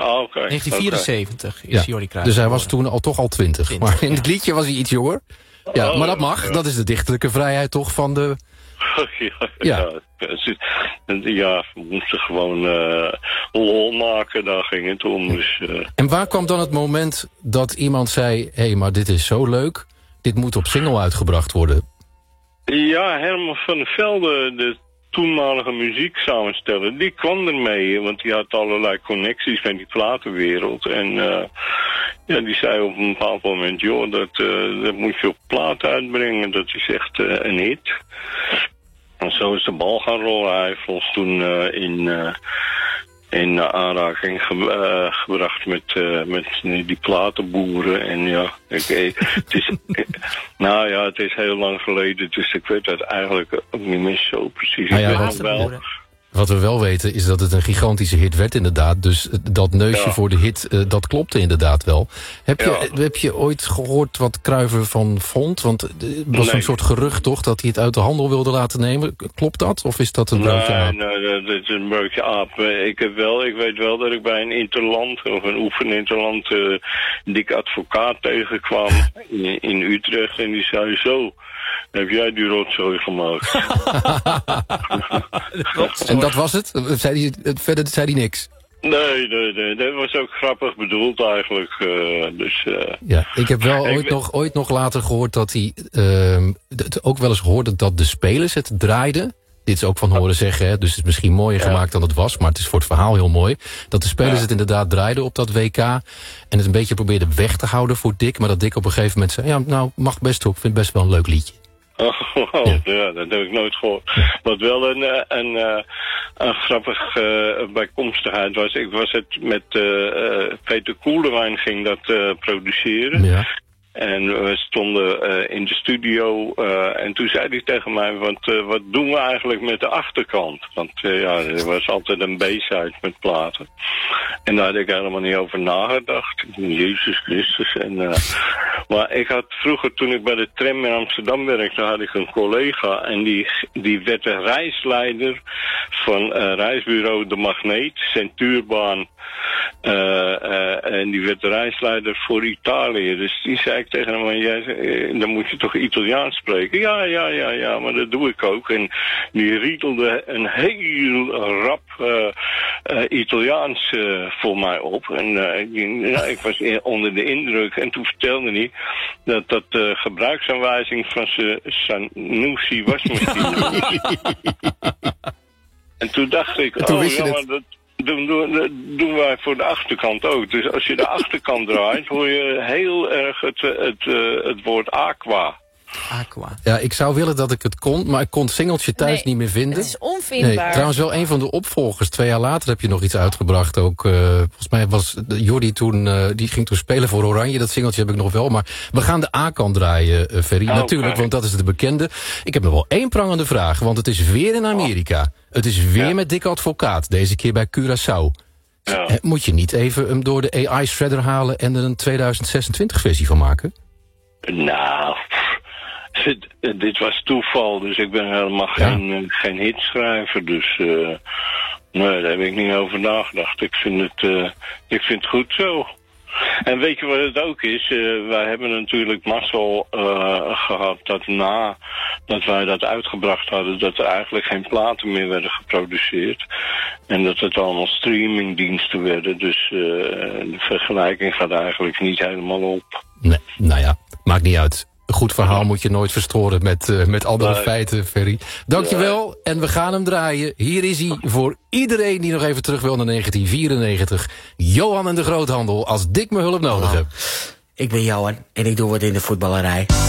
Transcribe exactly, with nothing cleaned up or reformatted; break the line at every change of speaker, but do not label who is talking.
Oh, oké.
negentien vierenzeventig
okay.
is
ja.
Jordi Cruijff.
Dus hij was toen al toch al twintig.
twintig
Maar in
ja.
het liedje was hij iets jonger. Ja,
oh,
maar dat mag.
Ja.
Dat is de dichterlijke vrijheid toch van de...
ja,
Ja.
ja. Ja, we moesten gewoon uh, lol maken, daar ging het om. Dus, uh...
En waar kwam dan het moment dat iemand zei... hé, hey, maar dit is zo leuk, dit moet op single uitgebracht worden?
Ja, Herman van der Velde, de toenmalige muzieksamensteller, die kwam ermee, want die had allerlei connecties met die platenwereld. En uh, ja, die zei op een bepaald moment, joh, dat, uh, dat moet je op plaat uitbrengen, dat is echt uh, een hit. En zo is de bal gaan rollen. Hij heeft ons toen uh, in, uh, in aanraking ge uh, gebracht met, uh, met die platenboeren. En ja, ik, ik, het is, nou ja, het is heel lang geleden, dus ik weet dat eigenlijk ook niet meer zo precies.
Nou ja,
ik weet
wat,
nog wel.
Wat we wel weten is dat het een gigantische hit werd inderdaad. Dus dat neusje
Ja.
voor de hit, uh, dat klopte inderdaad wel. Heb je,
Ja.
heb je ooit gehoord wat Cruijff ervan vond? Want het was
Nee.
een soort gerucht toch, dat hij het uit de handel wilde laten nemen. Klopt dat? Of is dat een broodje
Nee,
aap?
nee, dat is een broodje aap. Ik, heb wel, ik weet wel dat ik bij een interland, of een oefeninterland, uh, Dick Advocaat tegenkwam in, in Utrecht. En die zei zo, heb jij die rotzooi gemaakt?
En dat was het? Zei hij, verder zei hij niks?
Nee, nee, nee, dat was ook grappig bedoeld eigenlijk. Uh, dus, uh,
Ja, ik heb wel
ik
ooit,
weet-
nog, ooit nog later gehoord dat hij... Uh, het ook wel eens hoorde dat de spelers het draaiden. Dit is ook van horen zeggen, hè, dus het is misschien mooier
Ja.
gemaakt dan het was. Maar het is voor het verhaal heel mooi. Dat de spelers
Ja.
het inderdaad draaiden op dat W K. En het een beetje probeerden weg te houden voor Dick. Maar dat Dick op een gegeven moment zei... ja, nou, mag best ook. Ik vind het best wel een leuk liedje.
Oh,
Ja.
ja. Dat heb ik nooit gehoord. Wat wel een, eh, een, eh, een grappig uh, bijkomstigheid was. Ik was het met uh, uh, Peter Koelewijn ging dat uh, produceren.
Ja.
En we stonden uh, in de studio uh, en toen zei hij tegen mij, want uh, wat doen we eigenlijk met de achterkant? Want uh, ja, er was altijd een B-side met platen. En daar had ik helemaal niet over nagedacht. Jezus Christus. En, uh, maar ik had vroeger, toen ik bij de tram in Amsterdam werkte, had ik een collega en die, die werd de reisleider van uh, reisbureau De Magneet, Centuurbaan. Uh, uh, en die werd de reisleider voor Italië. Dus die zei ik tegen hem, jij, uh, dan moet je toch Italiaans spreken? Ja, ja, ja, ja, maar dat doe ik ook. En die rietelde een heel rap uh, uh, Italiaans uh, voor mij op. En uh, die, nou, ik was onder de indruk. En toen vertelde hij dat dat de uh, gebruiksaanwijzing van zijn Sanusi wasmachine. En toen dacht ik,
En toen
oh
wist je
ja,
het.
maar dat... Doen, doen, doen wij voor de achterkant ook. Dus als je de achterkant draait, hoor je heel erg het, het, het, het woord aqua.
Aqua.
Ja, ik zou willen dat ik het kon, maar ik kon het singeltje thuis
Nee,
niet meer vinden.
Het is onvindbaar.
Nee, trouwens wel een van de opvolgers. Twee jaar later heb je nog iets uitgebracht ook. Uh, volgens mij was Jordi toen, uh, die ging toen spelen voor Oranje. Dat singeltje heb ik nog wel. Maar we gaan de A-kant draaien, uh, Ferry.
Oh,
Natuurlijk,
okay.
want dat is de bekende. Ik heb nog wel één prangende vraag, want het is weer in Amerika. Het is weer
Ja.
met Dick Advocaat. Deze keer bij Curaçao.
Ja.
Uh, Moet je niet even hem door de A I-shredder halen en er een tweeduizend zesentwintig versie van maken?
Nou, dit, dit was toeval. Dus ik ben helemaal
Ja.
geen, uh, geen hitschrijver. Dus uh, nee, daar heb ik niet over nagedacht. Ik vind het, uh, ik vind het goed zo. En weet je wat het ook is? Uh, wij hebben natuurlijk mazzel uh, gehad dat na dat wij dat uitgebracht hadden, dat er eigenlijk geen platen meer werden geproduceerd. En dat het allemaal streamingdiensten werden. Dus uh, de vergelijking gaat eigenlijk niet helemaal op.
Nee, nou ja, maakt niet uit. Een goed verhaal moet je nooit verstoren met, uh, met andere
Nee.
feiten, Ferry. Dankjewel, en we gaan hem draaien. Hier is hij voor iedereen die nog even terug wil naar negentien vierennegentig. Johan en de Groothandel, als Dick me hulp nodig heb.
Ik ben Johan en ik doe wat in de voetballerij.